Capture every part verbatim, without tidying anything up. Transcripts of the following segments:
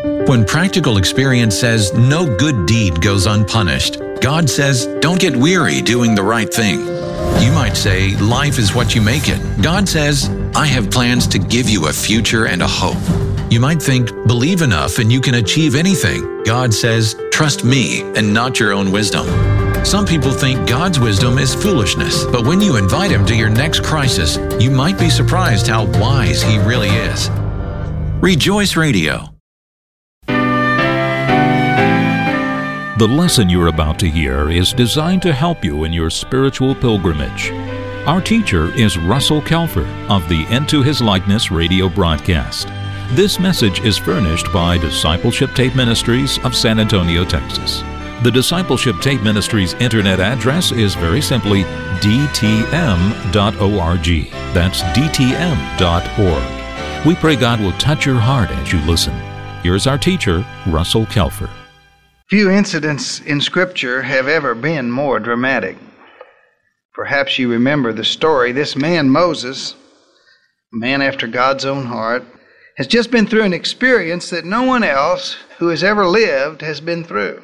When practical experience says no good deed goes unpunished, God says don't get weary doing the right thing. You might say life is what you make it. God says, I have plans to give you a future and a hope. You might think, believe enough and you can achieve anything. God says, trust me and not your own wisdom. Some people think God's wisdom is foolishness, but when you invite Him to your next crisis, you might be surprised how wise He really is. Rejoice Radio. The lesson you're about to hear is designed to help you in your spiritual pilgrimage. Our teacher is Russell Kelfer of the Into His Likeness radio broadcast. This message is furnished by Discipleship Tape Ministries of San Antonio, Texas. The Discipleship Tape Ministries internet address is very simply d t m dot org. That's d t m dot org. We pray God will touch your heart as you listen. Here's our teacher, Russell Kelfer. Few incidents in Scripture have ever been more dramatic. Perhaps you remember the story. This man, Moses, a man after God's own heart, has just been through an experience that no one else who has ever lived has been through.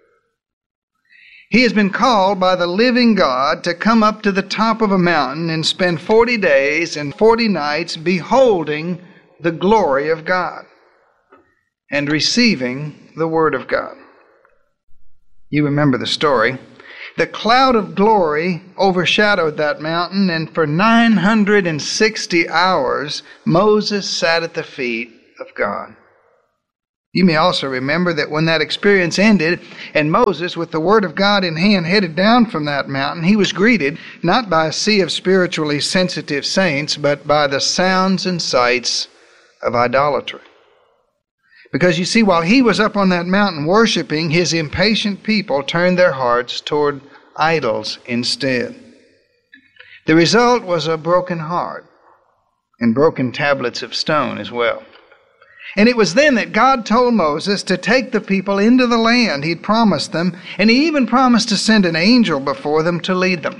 He has been called by the living God to come up to the top of a mountain and spend forty days and forty nights beholding the glory of God and receiving the Word of God. You remember the story. The cloud of glory overshadowed that mountain, and for nine hundred sixty hours, Moses sat at the feet of God. You may also remember that when that experience ended, and Moses, with the Word of God in hand, headed down from that mountain, he was greeted not by a sea of spiritually sensitive saints, but by the sounds and sights of idolatry. Because you see, while he was up on that mountain worshiping, his impatient people turned their hearts toward idols instead. The result was a broken heart and broken tablets of stone as well. And it was then that God told Moses to take the people into the land He'd promised them, and He even promised to send an angel before them to lead them.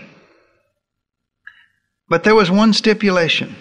But there was one stipulation.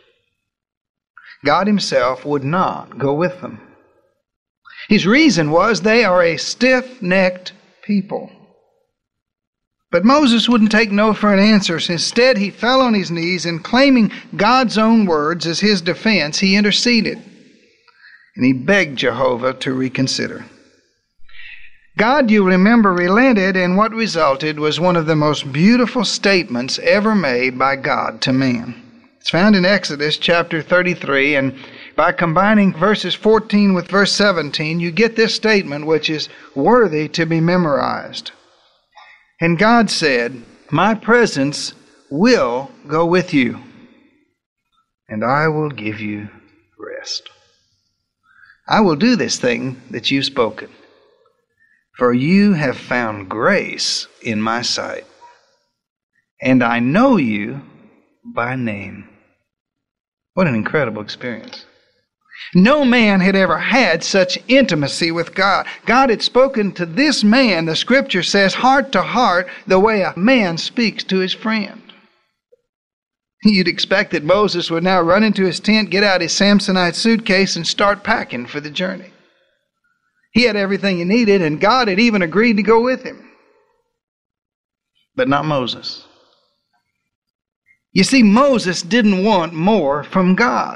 God Himself would not go with them. His reason was they are a stiff-necked people. But Moses wouldn't take no for an answer. Instead, he fell on his knees and, claiming God's own words as his defense, he interceded. And he begged Jehovah to reconsider. God, you remember, relented, and what resulted was one of the most beautiful statements ever made by God to man. It's found in Exodus chapter thirty-three, and by combining verses fourteen with verse seventeen, you get this statement which is worthy to be memorized. And God said, my presence will go with you, and I will give you rest. I will do this thing that you've spoken, for you have found grace in my sight, and I know you by name. What an incredible experience. No man had ever had such intimacy with God. God had spoken to this man, the Scripture says, heart to heart, the way a man speaks to his friend. You'd expect that Moses would now run into his tent, get out his Samsonite suitcase, and start packing for the journey. He had everything he needed, and God had even agreed to go with him. But not Moses. You see, Moses didn't want more from God.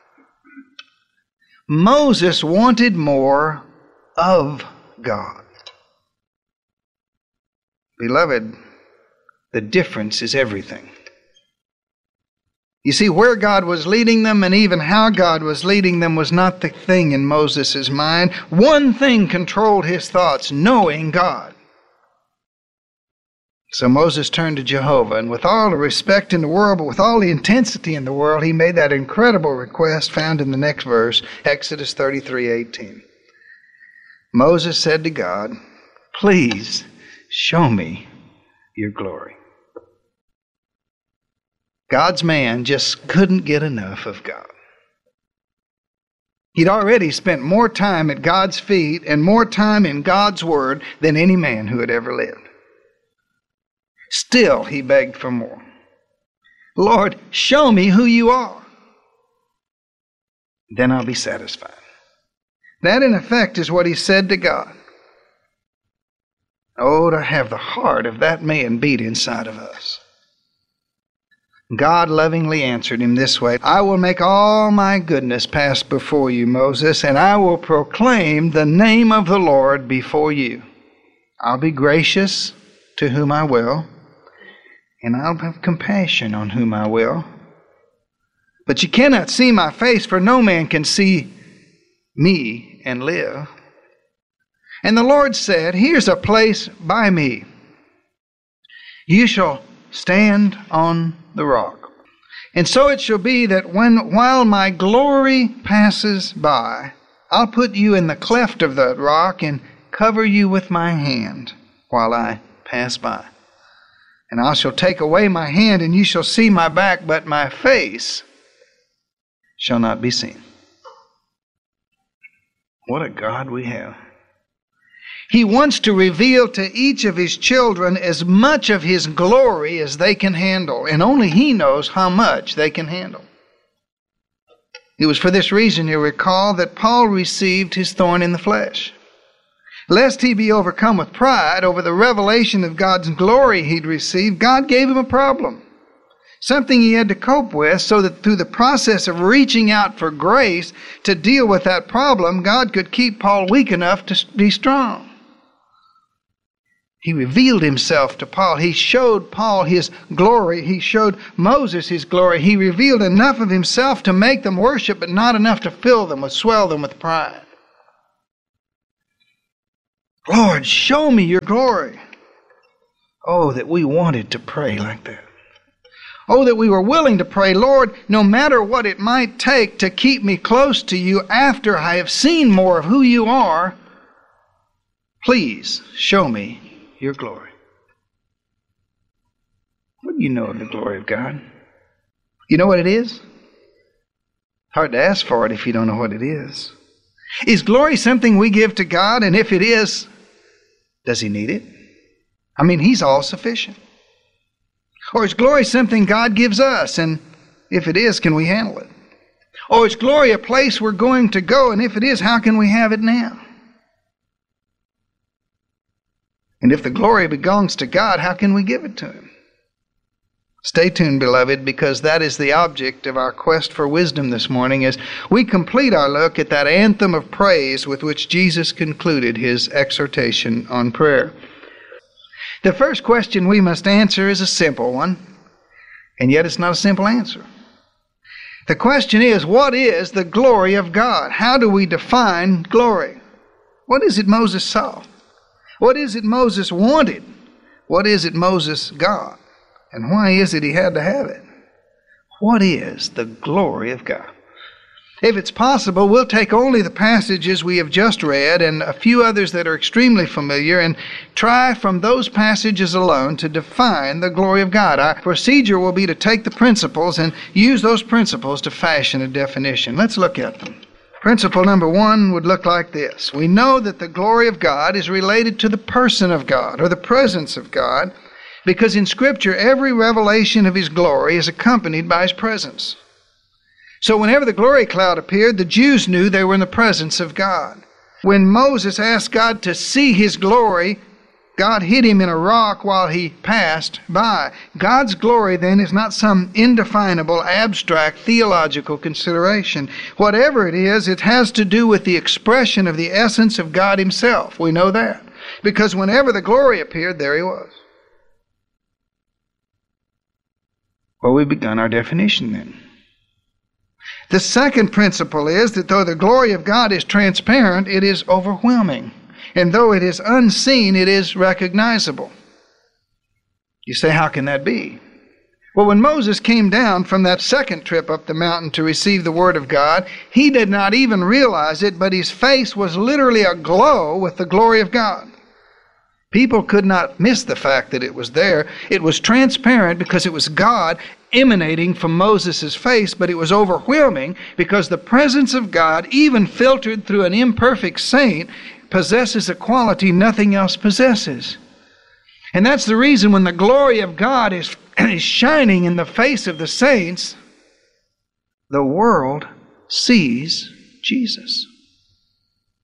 Moses wanted more of God. Beloved, the difference is everything. You see, where God was leading them and even how God was leading them was not the thing in Moses' mind. One thing controlled his thoughts, knowing God. So Moses turned to Jehovah, and with all the respect in the world, but with all the intensity in the world, he made that incredible request found in the next verse, Exodus thirty-three eighteen. Moses said to God, please show me your glory. God's man just couldn't get enough of God. He'd already spent more time at God's feet and more time in God's Word than any man who had ever lived. Still, he begged for more. Lord, show me who you are. Then I'll be satisfied. That, in effect, is what he said to God. Oh, to have the heart of that man beat inside of us. God lovingly answered him this way, I will make all my goodness pass before you, Moses, and I will proclaim the name of the Lord before you. I'll be gracious to whom I will, and I'll have compassion on whom I will. But you cannot see my face, for no man can see me and live. And the Lord said, here's a place by me. You shall stand on the rock. And so it shall be that when while my glory passes by, I'll put you in the cleft of that rock and cover you with my hand while I pass by. And I shall take away my hand, and you shall see my back, but my face shall not be seen. What a God we have. He wants to reveal to each of his children as much of his glory as they can handle, and only he knows how much they can handle. It was for this reason, you recall, that Paul received his thorn in the flesh. Lest he be overcome with pride over the revelation of God's glory he'd received, God gave him a problem, something he had to cope with, so that through the process of reaching out for grace to deal with that problem, God could keep Paul weak enough to be strong. He revealed himself to Paul. He showed Paul his glory. He showed Moses his glory. He revealed enough of himself to make them worship, but not enough to fill them, or swell them with pride. Lord, show me your glory. Oh, that we wanted to pray like that. Oh, that we were willing to pray, Lord, no matter what it might take to keep me close to you after I have seen more of who you are, please show me your glory. What do you know of the glory of God? You know what it is? Hard to ask for it if you don't know what it is. Is glory something we give to God? And if it is, does he need it? I mean, he's all sufficient. Or is glory something God gives us? And if it is, can we handle it? Or is glory a place we're going to go? And if it is, how can we have it now? And if the glory belongs to God, how can we give it to him? Stay tuned, beloved, because that is the object of our quest for wisdom this morning as we complete our look at that anthem of praise with which Jesus concluded his exhortation on prayer. The first question we must answer is a simple one, and yet it's not a simple answer. The question is, what is the glory of God? How do we define glory? What is it Moses saw? What is it Moses wanted? What is it Moses got? And why is it he had to have it? What is the glory of God? If it's possible, we'll take only the passages we have just read and a few others that are extremely familiar and try from those passages alone to define the glory of God. Our procedure will be to take the principles and use those principles to fashion a definition. Let's look at them. Principle number one would look like this. We know that the glory of God is related to the person of God or the presence of God because in Scripture every revelation of his glory is accompanied by his presence. So whenever the glory cloud appeared, the Jews knew they were in the presence of God. When Moses asked God to see his glory, God hid him in a rock while he passed by. God's glory then is not some indefinable, abstract, theological consideration. Whatever it is, it has to do with the expression of the essence of God himself. We know that. Because whenever the glory appeared, there he was. Well, we've begun our definition then. The second principle is that though the glory of God is transparent, it is overwhelming. And though it is unseen, it is recognizable. You say, how can that be? Well, when Moses came down from that second trip up the mountain to receive the Word of God, he did not even realize it, but his face was literally aglow with the glory of God. People could not miss the fact that it was there. It was transparent because it was God emanating from Moses' face, but it was overwhelming because the presence of God, even filtered through an imperfect saint, possesses a quality nothing else possesses. And that's the reason when the glory of God is, is shining in the face of the saints, the world sees Jesus.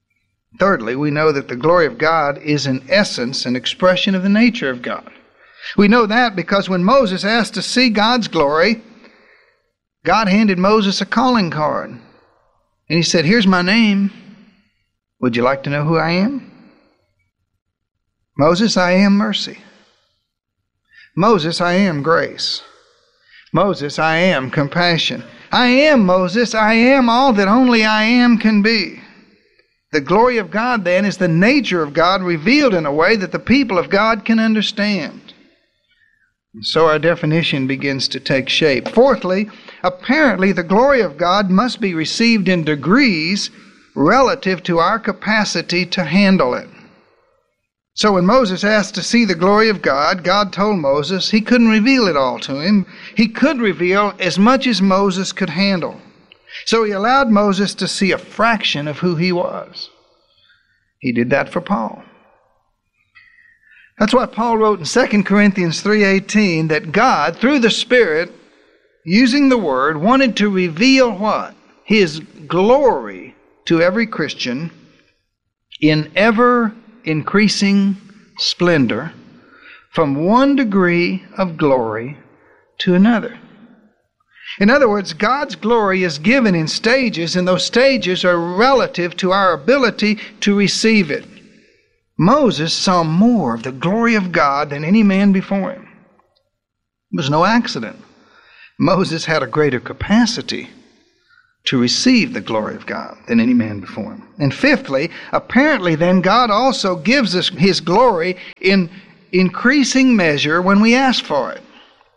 Thirdly, we know that the glory of God is in essence an expression of the nature of God. We know that because when Moses asked to see God's glory, God handed Moses a calling card. And he said, "Here's my name. Would you like to know who I am? Moses, I am mercy. Moses, I am grace. Moses, I am compassion. I am, Moses, I am all that only I am can be." The glory of God, then, is the nature of God revealed in a way that the people of God can understand. And so our definition begins to take shape. Fourthly, apparently the glory of God must be received in degrees relative to our capacity to handle it. So when Moses asked to see the glory of God, God told Moses he couldn't reveal it all to him. He could reveal as much as Moses could handle. So he allowed Moses to see a fraction of who he was. He did that for Paul. That's why Paul wrote in Second Corinthians three eighteen that God, through the Spirit, using the Word, wanted to reveal what? His glory to every Christian in ever increasing splendor from one degree of glory to another. In other words, God's glory is given in stages, and those stages are relative to our ability to receive it. Moses saw more of the glory of God than any man before him. It was no accident. Moses had a greater capacity to receive the glory of God than any man before him. And fifthly, apparently then God also gives us His glory in increasing measure when we ask for it.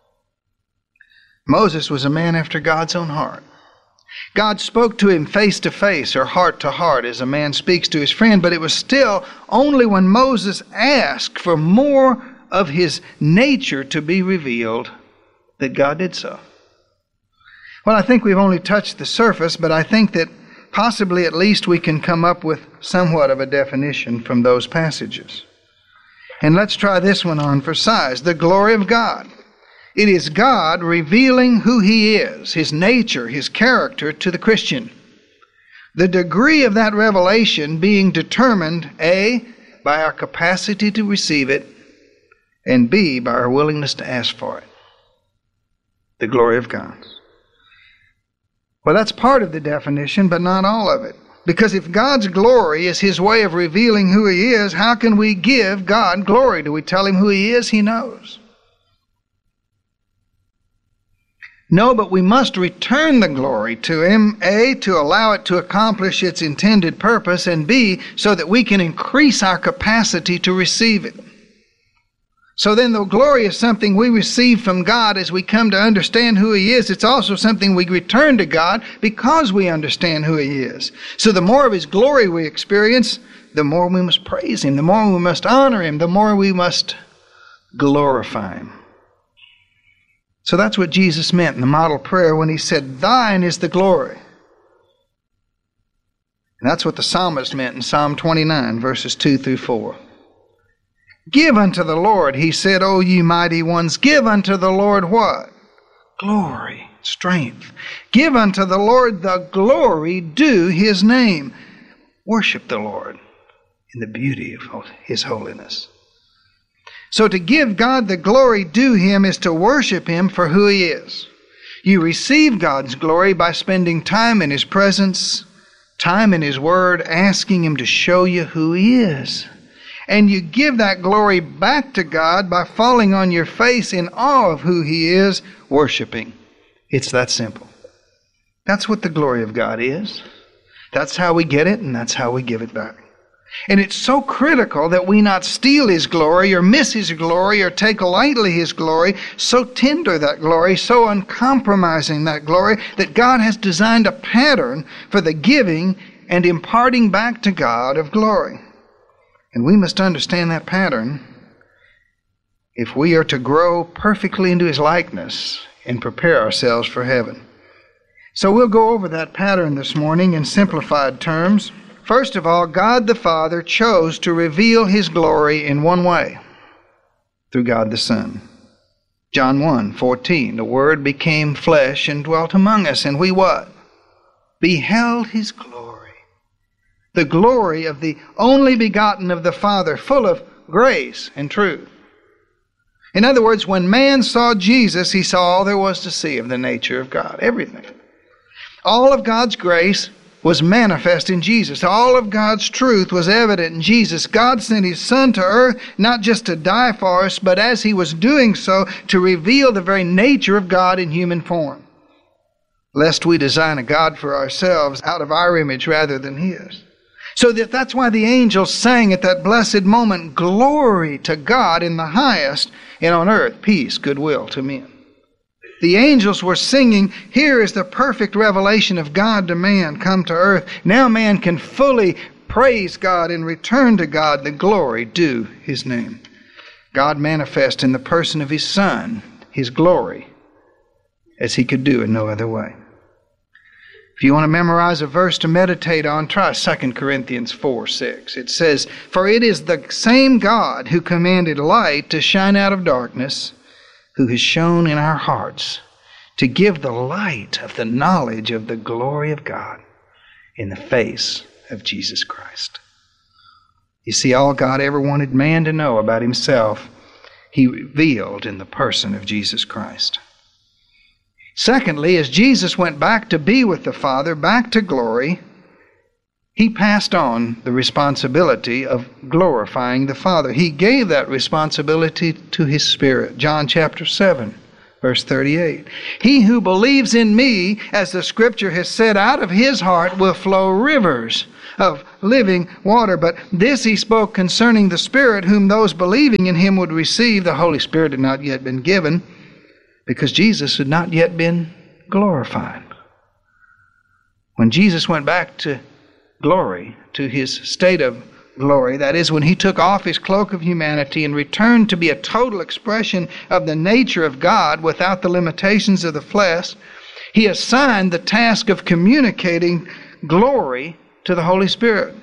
Moses was a man after God's own heart. God spoke to him face to face or heart to heart as a man speaks to his friend, but it was still only when Moses asked for more of his nature to be revealed that God did so. Well, I think we've only touched the surface, but I think that possibly at least we can come up with somewhat of a definition from those passages. And let's try this one on for size. The glory of God. It is God revealing who He is, His nature, His character to the Christian. The degree of that revelation being determined, A, by our capacity to receive it, and B, by our willingness to ask for it. The glory of God. Well, that's part of the definition, but not all of it. Because if God's glory is His way of revealing who He is, how can we give God glory? Do we tell Him who He is? He knows. No, but we must return the glory to Him, A, to allow it to accomplish its intended purpose, and B, so that we can increase our capacity to receive it. So then the glory is something we receive from God as we come to understand who He is. It's also something we return to God because we understand who He is. So the more of His glory we experience, the more we must praise Him, the more we must honor Him, the more we must glorify Him. So that's what Jesus meant in the model prayer when He said, "Thine is the glory." And that's what the psalmist meant in Psalm twenty-nine, verses two through four. "Give unto the Lord," he said, "O ye mighty ones, give unto the Lord" what? Glory, strength. "Give unto the Lord the glory due His name." Worship the Lord in the beauty of His holiness. So to give God the glory due Him is to worship Him for who He is. You receive God's glory by spending time in His presence, time in His Word, asking Him to show you who He is. And you give that glory back to God by falling on your face in awe of who He is, worshiping. It's that simple. That's what the glory of God is. That's how we get it, and that's how we give it back. And it's so critical that we not steal His glory or miss His glory or take lightly His glory, so tender that glory, so uncompromising that glory, that God has designed a pattern for the giving and imparting back to God of glory. And we must understand that pattern if we are to grow perfectly into His likeness and prepare ourselves for heaven. So we'll go over that pattern this morning in simplified terms. First of all, God the Father chose to reveal His glory in one way, through God the Son. John one fourteen, the Word became flesh and dwelt among us, and we what? Beheld His glory. the glory of the only begotten of the Father, full of grace and truth. In other words, when man saw Jesus, he saw all there was to see of the nature of God, everything. All of God's grace was manifest in Jesus. All of God's truth was evident in Jesus. God sent His Son to earth not just to die for us, but as He was doing so, to reveal the very nature of God in human form, lest we design a God for ourselves out of our image rather than His. So that that's why the angels sang at that blessed moment, "Glory to God in the highest, and on earth peace, goodwill to men." The angels were singing, here is the perfect revelation of God to man come to earth. Now man can fully praise God and return to God the glory due His name. God manifest in the person of His Son, His glory, as He could do in no other way. If you want to memorize a verse to meditate on, try Second Corinthians four six. It says, "For it is the same God who commanded light to shine out of darkness, who has shone in our hearts to give the light of the knowledge of the glory of God in the face of Jesus Christ." You see, all God ever wanted man to know about Himself, He revealed in the person of Jesus Christ. Secondly, as Jesus went back to be with the Father, back to glory, He passed on the responsibility of glorifying the Father. He gave that responsibility to His Spirit. John chapter seven, verse thirty-eight. "He who believes in me, as the Scripture has said, out of his heart will flow rivers of living water. But this He spoke concerning the Spirit, whom those believing in Him would receive." The Holy Spirit had not yet been given, because Jesus had not yet been glorified. When Jesus went back to glory, to His state of glory, that is, when He took off His cloak of humanity and returned to be a total expression of the nature of God without the limitations of the flesh, He assigned the task of communicating glory to the Holy Spirit,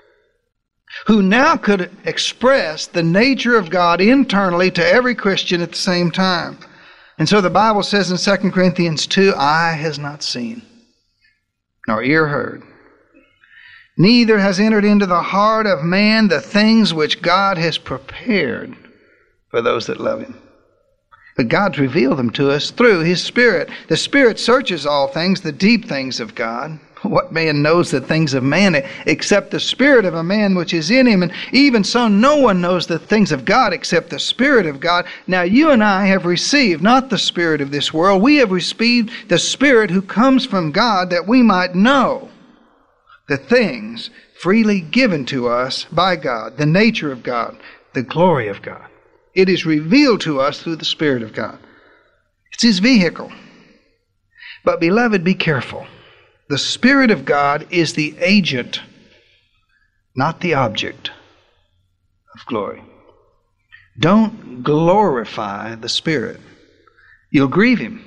who now could express the nature of God internally to every Christian at the same time. And so the Bible says in Second Corinthians two, "Eye has not seen, nor ear heard, neither has entered into the heart of man the things which God has prepared for those that love Him." But God's revealed them to us through His Spirit. The Spirit searches all things, the deep things of God. What man knows the things of man except the spirit of a man which is in him? And even so, no one knows the things of God except the Spirit of God. Now you and I have received not the spirit of this world. We have received the Spirit who comes from God, that we might know the things freely given to us by God, the nature of God, the glory of God. It is revealed to us through the Spirit of God. It's His vehicle. But beloved, be careful. The Spirit of God is the agent, not the object of glory. Don't glorify the Spirit. You'll grieve Him.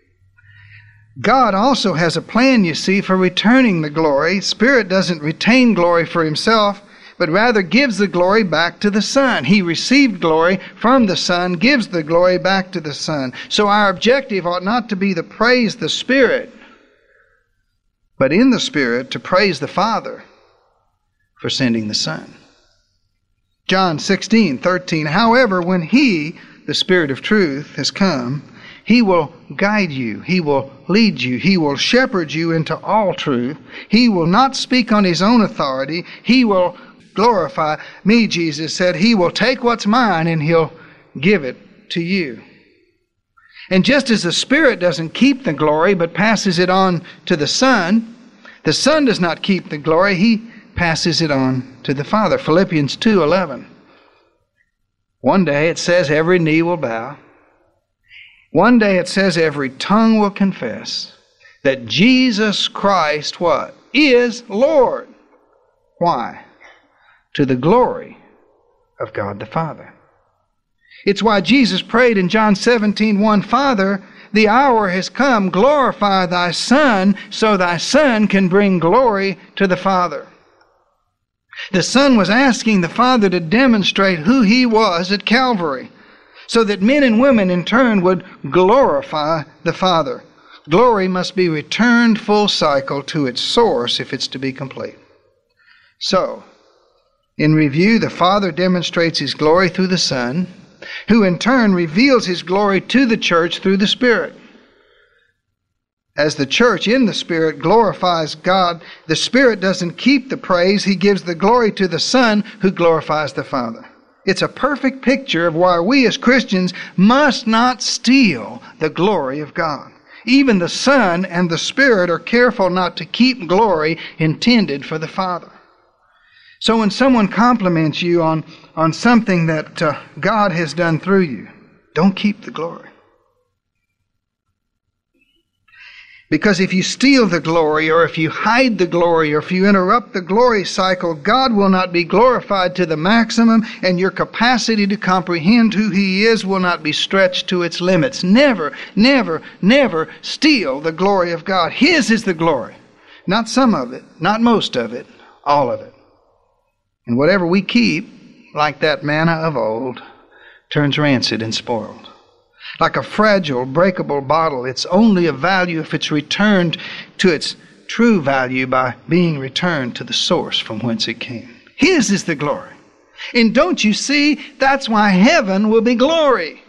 God also has a plan, you see, for returning the glory. Spirit doesn't retain glory for Himself, but rather gives the glory back to the Son. He received glory from the Son, gives the glory back to the Son. So our objective ought not to be to praise the Spirit, but in the Spirit to praise the Father for sending the Son. John sixteen thirteen, "However, when He, the Spirit of truth, has come, He will guide you, He will lead you, He will shepherd you into all truth. He will not speak on His own authority. He will glorify me," Jesus said. "He will take what's mine and He'll give it to you." And just as the Spirit doesn't keep the glory but passes it on to the Son, the Son does not keep the glory. He passes it on to the Father. Philippians two eleven. One day it says every knee will bow. One day it says every tongue will confess that Jesus Christ, what? Is Lord. Why? To the glory of God the Father. It's why Jesus prayed in John seventeen one, "Father, the hour has come, glorify Thy Son, so Thy Son can bring glory to the Father." The Son was asking the Father to demonstrate who He was at Calvary, so that men and women in turn would glorify the Father. Glory must be returned full cycle to its source if it's to be complete. So, in review, the Father demonstrates His glory through the Son, who in turn reveals His glory to the church through the Spirit. As the church in the Spirit glorifies God, the Spirit doesn't keep the praise. He gives the glory to the Son, who glorifies the Father. It's a perfect picture of why we as Christians must not steal the glory of God. Even the Son and the Spirit are careful not to keep glory intended for the Father. So when someone compliments you on, on something that uh, God has done through you, don't keep the glory. Because if you steal the glory, or if you hide the glory, or if you interrupt the glory cycle, God will not be glorified to the maximum, and your capacity to comprehend who He is will not be stretched to its limits. Never, never, never steal the glory of God. His is the glory. Not some of it, not most of it, all of it. And whatever we keep, like that manna of old, turns rancid and spoiled. Like a fragile, breakable bottle, it's only of value if it's returned to its true value by being returned to the source from whence it came. His is the glory. And don't you see, that's why heaven will be glory.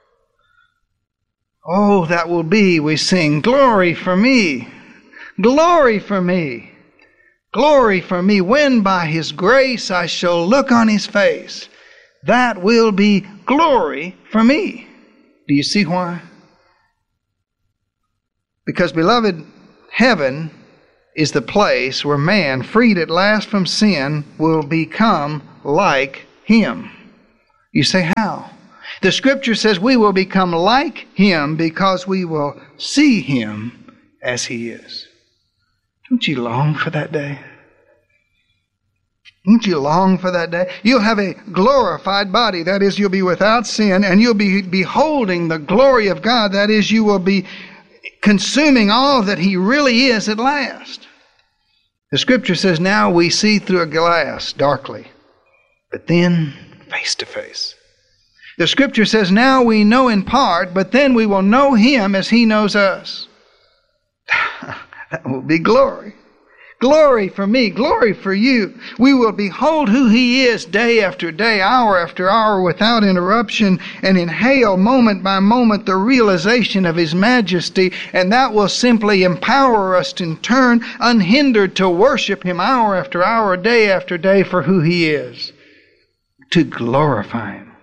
Oh, that will be, we sing, glory for me, glory for me, glory for me, when by His grace I shall look on His face. That will be glory for me. Do you see why? Because, beloved, heaven is the place where man, freed at last from sin, will become like Him. You say, how? The Scripture says we will become like Him because we will see Him as He is. Don't you long for that day? Don't you long for that day? You'll have a glorified body. That is, you'll be without sin, and you'll be beholding the glory of God. That is, you will be consuming all that He really is at last. The Scripture says, now we see through a glass darkly, but then face to face. The Scripture says, now we know in part, but then we will know Him as He knows us. That will be glory. Glory for me, glory for you. We will behold who He is day after day, hour after hour, without interruption, and inhale moment by moment the realization of His majesty, and that will simply empower us in turn, unhindered, to worship Him hour after hour, day after day, for who He is, to glorify Him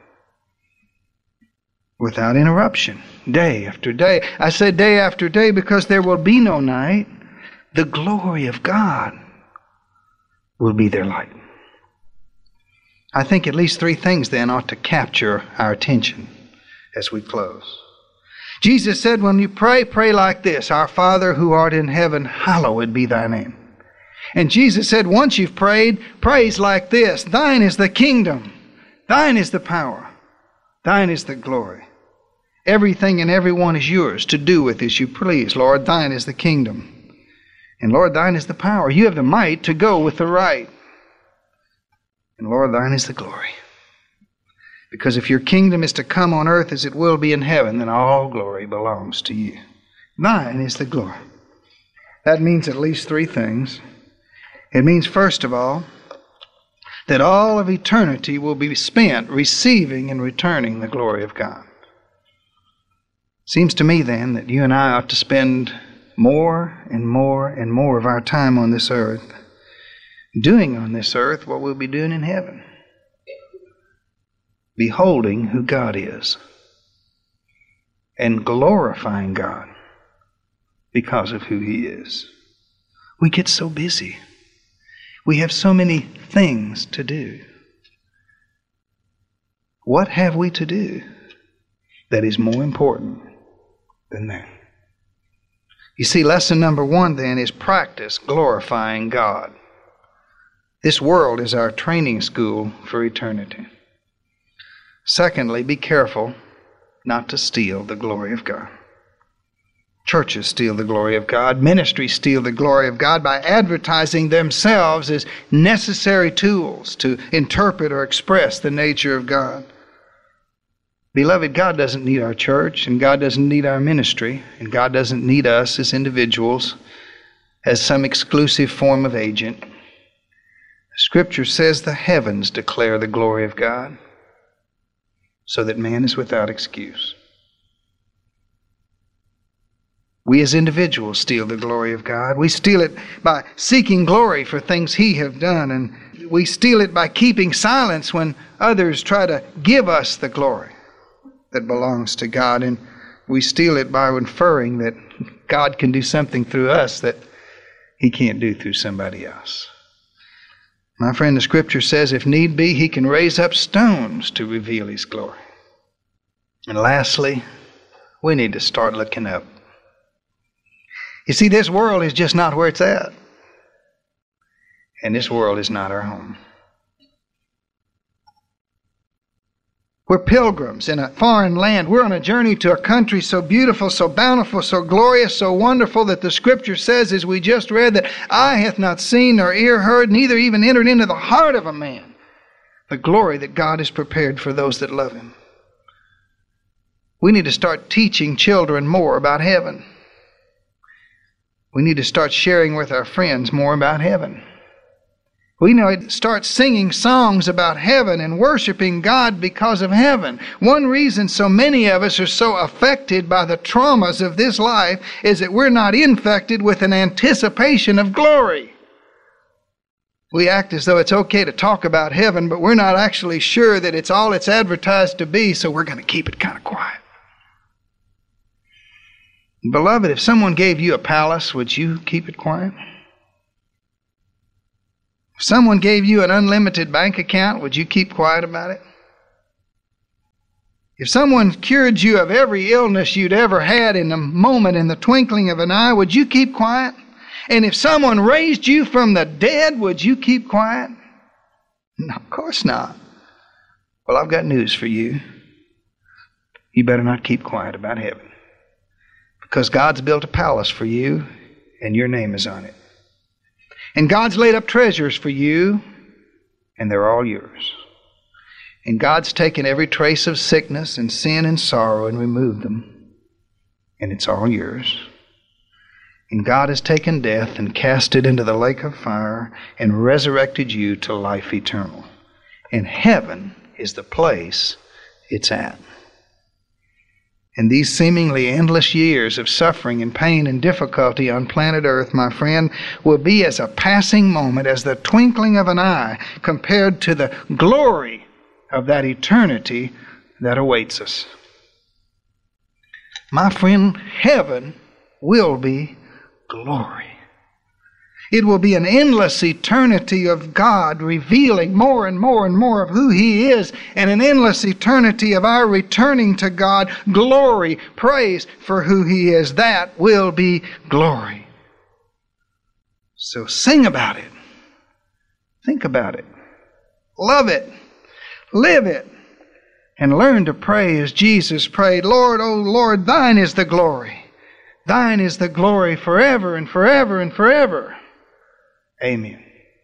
without interruption, day after day. I said day after day because there will be no night. The glory of God will be their light. I think at least three things then ought to capture our attention as we close. Jesus said, when you pray, pray like this: Our Father who art in heaven, hallowed be thy name. And Jesus said, once you've prayed, praise like this: Thine is the kingdom, thine is the power, thine is the glory. Everything and everyone is yours to do with as you please. Lord, thine is the kingdom. And Lord, thine is the power. You have the might to go with the right. And Lord, thine is the glory. Because if your kingdom is to come on earth as it will be in heaven, then all glory belongs to you. Thine is the glory. That means at least three things. It means, first of all, that all of eternity will be spent receiving and returning the glory of God. Seems to me then that you and I ought to spend more and more and more of our time on this earth doing on this earth what we'll be doing in heaven. Beholding who God is and glorifying God because of who He is. We get so busy. We have so many things to do. What have we to do that is more important than that? You see, lesson number one then is practice glorifying God. This world is our training school for eternity. Secondly, be careful not to steal the glory of God. Churches steal the glory of God. Ministries steal the glory of God by advertising themselves as necessary tools to interpret or express the nature of God. Beloved, God doesn't need our church, and God doesn't need our ministry, and God doesn't need us as individuals as some exclusive form of agent. Scripture says the heavens declare the glory of God, so that man is without excuse. We as individuals steal the glory of God. We steal it by seeking glory for things He have done, and we steal it by keeping silence when others try to give us the glory that belongs to God, and we steal it by inferring that God can do something through us that He can't do through somebody else. My friend, the Scripture says if need be, He can raise up stones to reveal His glory. And lastly, we need to start looking up. You see, this world is just not where it's at. And this world is not our home. We're pilgrims in a foreign land. We're on a journey to a country so beautiful, so bountiful, so glorious, so wonderful that the Scripture says, as we just read, that eye hath not seen nor ear heard, neither even entered into the heart of a man the glory that God has prepared for those that love Him. We need to start teaching children more about heaven. We need to start sharing with our friends more about heaven. We need to start singing songs about heaven and worshiping God because of heaven. One reason so many of us are so affected by the traumas of this life is that we're not infected with an anticipation of glory. We act as though it's okay to talk about heaven, but we're not actually sure that it's all it's advertised to be, so we're going to keep it kind of quiet. Beloved, if someone gave you a palace, would you keep it quiet? If someone gave you an unlimited bank account, would you keep quiet about it? If someone cured you of every illness you'd ever had in a moment, in the twinkling of an eye, would you keep quiet? And if someone raised you from the dead, would you keep quiet? No, of course not. Well, I've got news for you. You better not keep quiet about heaven. Because God's built a palace for you, and your name is on it. And God's laid up treasures for you, and they're all yours. And God's taken every trace of sickness and sin and sorrow and removed them, and it's all yours. And God has taken death and cast it into the lake of fire and resurrected you to life eternal. And heaven is the place it's at. And these seemingly endless years of suffering and pain and difficulty on planet Earth, my friend, will be as a passing moment, as the twinkling of an eye, compared to the glory of that eternity that awaits us. My friend, heaven will be glory. It will be an endless eternity of God revealing more and more and more of who He is, and an endless eternity of our returning to God glory, praise for who He is. That will be glory. So sing about it. Think about it. Love it. Live it. And learn to pray as Jesus prayed, Lord, O Lord, Thine is the glory. Thine is the glory forever and forever and forever. Amen.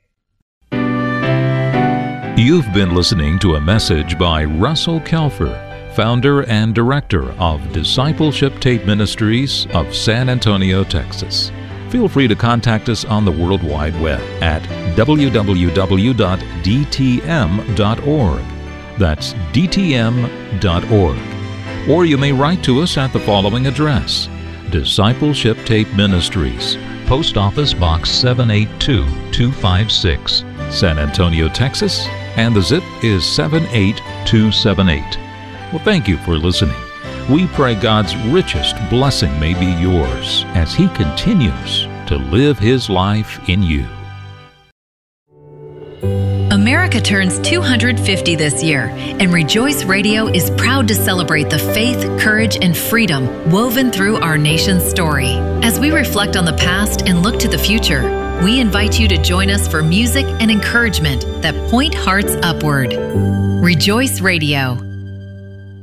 You've been listening to a message by Russell Kelfer, founder and director of Discipleship Tape Ministries of San Antonio, Texas. Feel free to contact us on the World Wide Web at w w w dot d t m dot org. That's d t m dot org. Or you may write to us at the following address: Discipleship Tape Ministries, Post Office Box seven eight two two five six, San Antonio, Texas, and the zip is seven eight two seven eight. Well, thank you for listening. We pray God's richest blessing may be yours as He continues to live His life in you. America turns two hundred fifty this year, and Rejoice Radio is proud to celebrate the faith, courage, and freedom woven through our nation's story. As we reflect on the past and look to the future, we invite you to join us for music and encouragement that point hearts upward. Rejoice Radio.